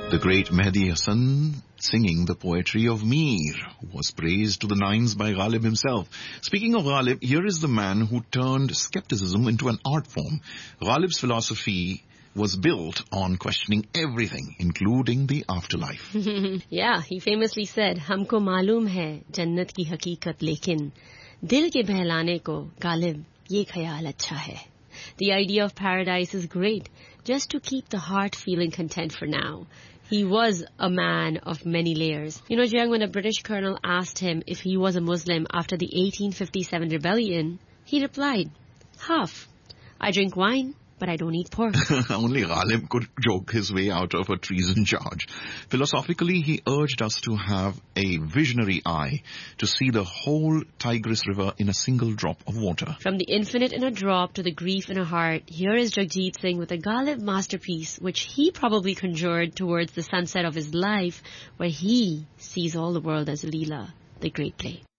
The great Mehdi Hasan, singing the poetry of Mir, was praised to the nines by Ghalib himself. Speaking of Ghalib, here is the man who turned skepticism into an art form. Ghalib's philosophy was built on questioning everything, including the afterlife. Yeah, he famously said, "Humko मालूम है जन्नत की हकीकत, लेकिन दिल के बहलाने को गालिब ये ख्याल अच्छा है." The idea of paradise is great, just to keep the heart feeling content for now. He was a man of many layers. You know, Jiang, when a British colonel asked him if he was a Muslim after the 1857 rebellion, he replied, "Half. I drink wine, but I don't eat pork." Only Ghalib could joke his way out of a treason charge. Philosophically, he urged us to have a visionary eye, to see the whole Tigris River in a single drop of water. From the infinite in a drop to the grief in a heart, here is Jagjit Singh with a Ghalib masterpiece, which he probably conjured towards the sunset of his life, where he sees all the world as Leela, the great play.